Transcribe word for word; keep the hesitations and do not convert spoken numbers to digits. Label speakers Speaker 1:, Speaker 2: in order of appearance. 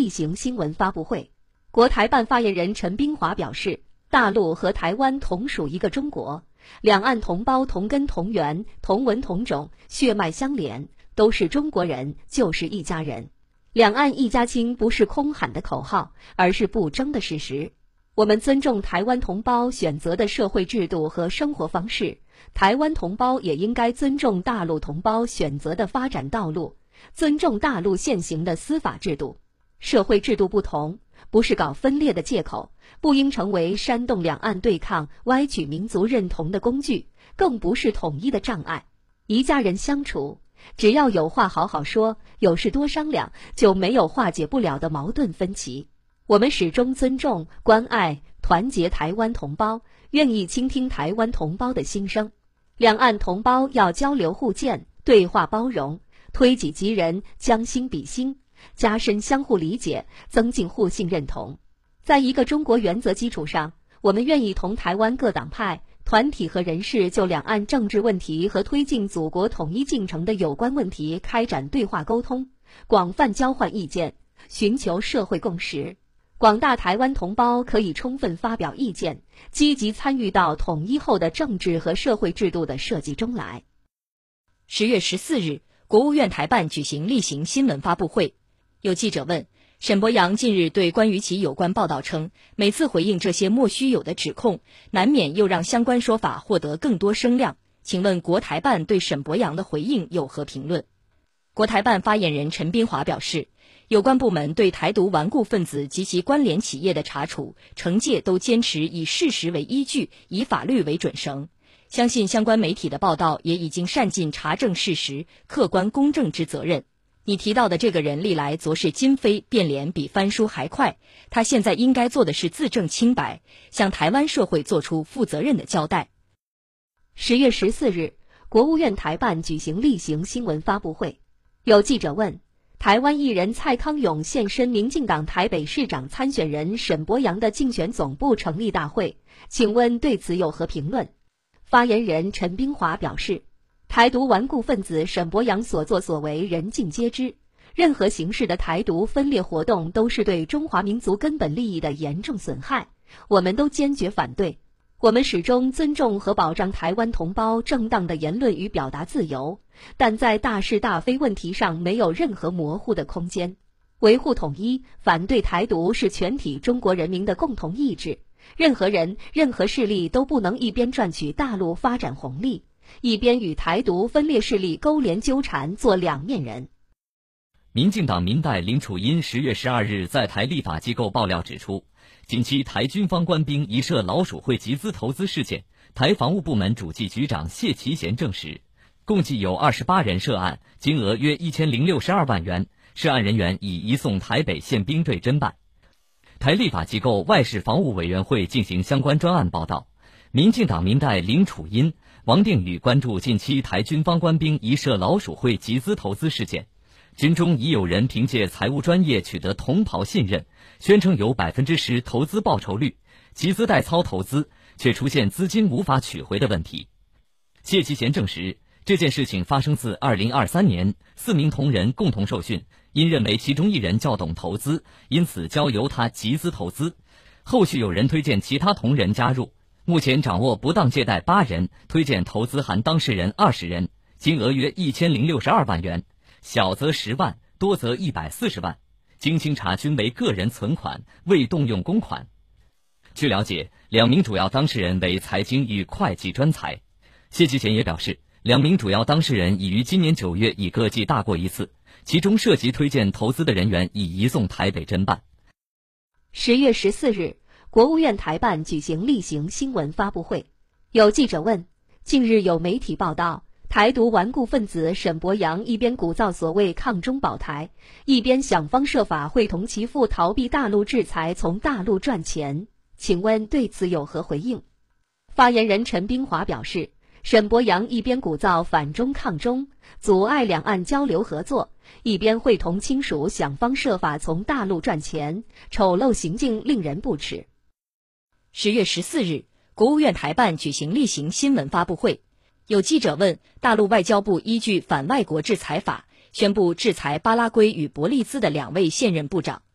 Speaker 1: 例行新闻发布会，国台办发言人陈斌华表示，大陆和台湾同属一个中国，两岸同胞同根同源，同文同种，血脉相连，都是中国人，就是一家人。两岸一家亲不是空喊的口号，而是不争的事实。我们尊重台湾同胞选择的社会制度和生活方式，台湾同胞也应该尊重大陆同胞选择的发展道路，尊重大陆现行的司法制度。社会制度不同，不是搞分裂的借口，不应成为煽动两岸对抗、歪曲民族认同的工具，更不是统一的障碍。一家人相处，只要有话好好说，有事多商量，就没有化解不了的矛盾分歧。我们始终尊重、关爱、团结台湾同胞，愿意倾听台湾同胞的心声。两岸同胞要交流互鉴，对话包容，推己及人，将心比心，加深相互理解，增进互信认同。在一个中国原则基础上，我们愿意同台湾各党派、团体和人士就两岸政治问题和推进祖国统一进程的有关问题开展对话沟通，广泛交换意见，寻求社会共识。广大台湾同胞可以充分发表意见，积极参与到统一后的政治和社会制度的设计中来。
Speaker 2: 十月十四日，国务院台办举行例行新闻发布会。有记者问，沈伯洋近日对关于其有关报道称，每次回应这些莫须有的指控，难免又让相关说法获得更多声量。请问国台办对沈伯洋的回应有何评论？国台办发言人陈斌华表示，有关部门对台独顽固分子及其关联企业的查处、惩戒都坚持以事实为依据，以法律为准绳。相信相关媒体的报道也已经善尽查证事实、客观公正之责任。你提到的这个人历来昨是今非，变脸比翻书还快，他现在应该做的是自证清白，向台湾社会做出负责任的交代。
Speaker 1: 十月十四日，国务院台办举行例行新闻发布会，有记者问，台湾艺人蔡康永现身民进党台北市长参选人沈伯洋的竞选总部成立大会，请问对此有何评论？发言人陈斌华表示，台独顽固分子沈伯洋所作所为人尽皆知，任何形式的台独分裂活动都是对中华民族根本利益的严重损害，我们都坚决反对。我们始终尊重和保障台湾同胞正当的言论与表达自由，但在大是大非问题上没有任何模糊的空间。维护统一、反对台独是全体中国人民的共同意志，任何人、任何势力都不能一边赚取大陆发展红利，一边与台独分裂势力勾连纠缠，做两面人。
Speaker 3: 民进党民代林楚茵十月十二日在台立法机构爆料指出，近期台军方官兵疑涉老鼠会集资投资事件，台防务部门主计局长谢其贤证实，共计有二十八人涉案，金额约一千零六十二万元，涉案人员已移送台北县兵队侦办。台立法机构外事防务委员会进行相关专案报道，民进党民代林楚茵、王定宇关注近期台军方官兵疑涉老鼠会集资投资事件，军中已有人凭借财务专业取得同袍信任，宣称有 百分之十 投资报酬率，集资代操投资，却出现资金无法取回的问题。谢其贤证实，这件事情发生自二零二三年，四名同仁共同受训，因认为其中一人较懂投资，因此交由他集资投资。后续有人推荐其他同仁加入，目前掌握不当借贷八人，推荐投资含当事人二十人，金额约一千零六十二万元，小则十万，多则一百四十万。经清查均为个人存款，未动用公款。据了解，两名主要当事人为财经与会计专才。谢其贤也表示，两名主要当事人已于今年九月已各记大过一次，其中涉及推荐投资的人员已移送台北侦办。
Speaker 1: 十月十四日，国务院台办举行例行新闻发布会，有记者问，近日有媒体报道，台独顽固分子沈伯洋一边鼓噪所谓抗中保台，一边想方设法会同其父逃避大陆制裁，从大陆赚钱，请问对此有何回应？发言人陈斌华表示，沈伯洋一边鼓噪反中抗中，阻碍两岸交流合作，一边会同亲属想方设法从大陆赚钱，丑陋行径令人不齿。
Speaker 2: 十月十四日，国务院台办举行例行新闻发布会，有记者问，大陆外交部依据反外国制裁法，宣布制裁巴拉圭与伯利兹的两位现任部长，